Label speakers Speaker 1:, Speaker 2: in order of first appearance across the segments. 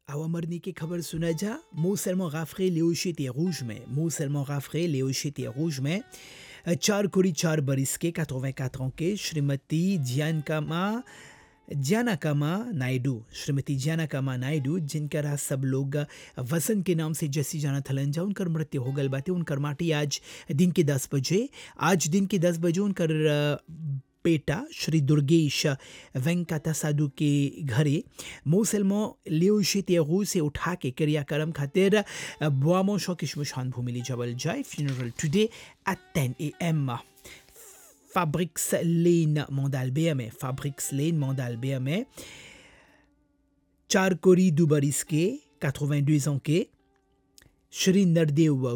Speaker 1: आवा मरने की खबर सुना जा Montselment Raffray Léochité Rouge में Montselment Raffray Léochité Rouge में 4 कोड़ी 4 बरिस के 84 ans के श्रीमती जियानाकामा नायडू जिनका सब लोग वसंत के नाम से जैसी जाना थलन जा उनकर मृत्यु हो गल बाते उनकर माटी आज दिन के 10 बजे उनकर बेटा श्री दुर्गेश वेंकटा साधु के घरे Montselment Léochité Rouge से उठा के क्रियाक्रम खातिर बुआमो शोक शमशान भूमि ले जावल जाए funeral today at 10 a.m. Fabrics Lane Mondalbea में 4 कोरी 2 बरिस के 82 ans के श्री नरदेव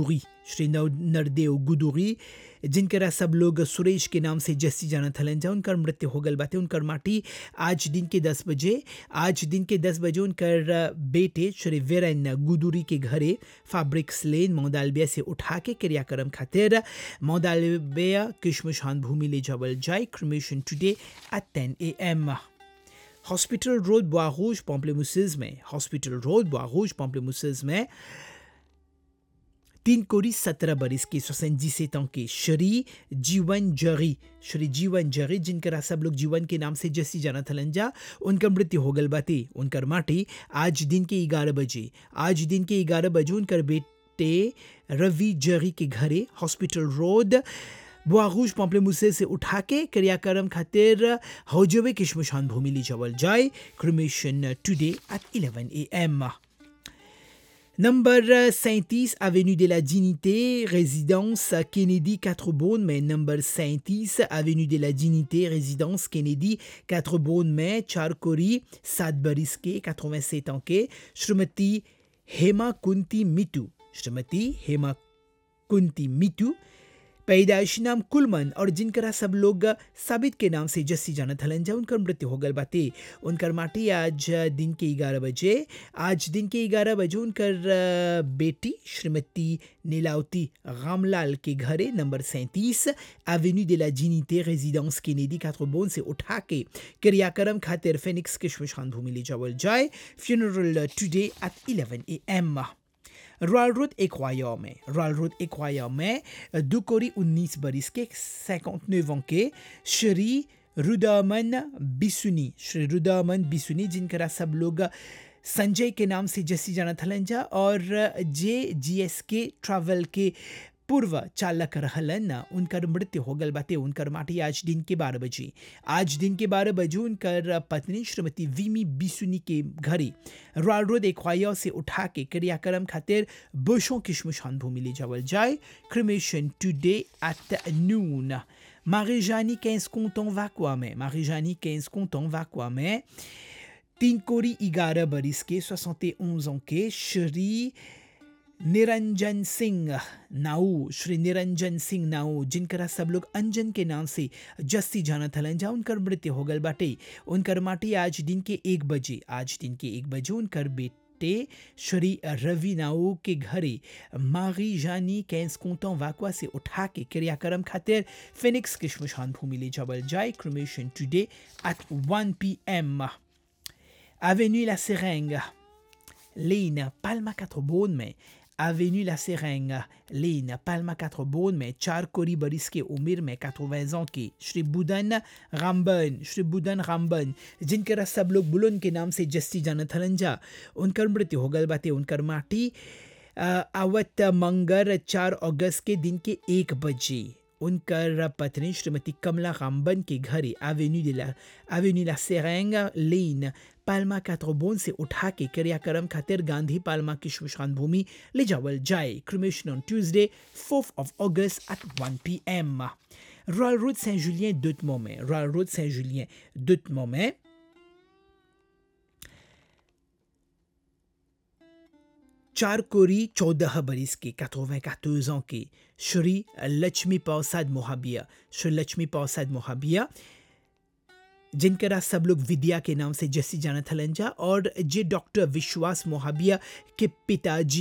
Speaker 1: गुदूरी जिनकरा सब लोग सुरेश के नाम से जस्सी जाना थलन जा उनकर मृत्यु हो गल बाते उनकर माटी आज दिन के 10 बजे उनकर बेटे श्री वीरेन गुदूरी के घरे फैब्रिक्स लेन मोंदालबिया से उठा के क्रियाक्रम खातिर मोंदालबिया किशमशान भूमि ले जावल जाए cremation today at 10 a.m. Hospital road बोआरूज पॉम्प्लेमुसेस में 3 कोरी 17 बरिस के 77 ans के श्री जीवन जरी जिनकरा सब लोग जीवन के नाम से जैसी जाना थलन जा उनका मृत्यु हो गल बाते उनकर माटी आज दिन के 11 बजे उनकर बेटे रवि जरी के घरे हॉस्पिटल रोड बोआरूज पॉम्प्लेमुसेस से उठा के क्रियाक्रम खातिर हौजवे किशमशान भूमि ली जावल जाए cremation today at 11 a.m. Number 37 Avenue de la Dignité, résidence Kennedy 4 Beaune, mais number 37 Avenue de la Dignité, résidence Kennedy 4 Beaune, mais 4 कोरी 7 बरिस के 87 ans के श्रीमती हेमा कुंती मितू पैदाइशी नाम कुलमन और जिनकरा सब लोग साबित के नाम से जस्सी जाना थलन जा उनकर मृत्यु हो गल बाते उनकर माटी आज दिन के 11 बजे उनकर बेटी श्रीमती नीलावती रामलाल के घरे number 37 Avenue de la Dignité résidence Kennedy 4 Beaune से उठा के क्रियाक्रम खातिर फेनिक्स किशमशान भूमि ले जावल जाए funeral today at 11 a.m. Royal road एक्वाया में 2 कोरी 19 बरिस के 59 ans के श्री रुदामन बिसुनी जिनकरा सब लोग संजय के नाम से जैसी जाना थलन जा और JGSK ट्रैवल के पूर्व चालक रहलन उनकर मृत्यु हो गल बाते उनकर माटी आज दिन के 12 बजे उनकर पत्नी श्रीमती वीमी बिसुनी के घरे रॉयल रोड एक्वाया से उठा के क्रियाक्रम खातिर बुशों किशमशान भूमि ले जावल जाए cremation today at noon Marie-Janie 15 Conton Vacua में 3 कोरी 11 बरिस के 71 ans के श्री निरंजन सिंह नाऊ जिनकरा सब लोग अंजन के नाम से जस्सी जाना थलन जा उनकर मृत्यु हो गल बाटे उनकर माटी आज दिन के 1 बजे उनकर बेटे श्री रवि नाऊ के घरे मारी जानी 15 Conton Vacua से उठा के क्रियाक्रम खातिर फेनिक्स किशमशान भूमि ले जावल जाए cremation today at 1 p.m. Avenue La Seringue Lane Palma 4 Beaune में Avenue La Seringue Lane Palma 4 Beaune में 4 कोरी बरिस के उम्र में 80 ans के श्री बुदन रामबन जिनकरा सब लोग बुलन के नाम से जस्सी जाना थलन जा उनकर मृत्यु हो गल बाते उनकर माटी आवत मंगर 4 अगस्त के दिन के 1 बजे उनकर पत्नी श्रीमती कमला रामबन के घरे Avenue La Seringue Lane Palma 4 Beaune से उठा के क्रियाक्रम खातिर गांधी पाल्मा की शमशान भूमि ले जावल जाए cremation on Tuesday 4th of August at 1 p.m. Royal road Saint-Julien Deutmont में 4 कोरी 14 बरिस के 94 ans के श्री लक्ष्मी प्रसाद मोहाबिया जिनकरा सब लोग विद्या के नाम से जस्सी जाना थलन जा और जे डॉक्टर विश्वास मोहाबिया के पिताजी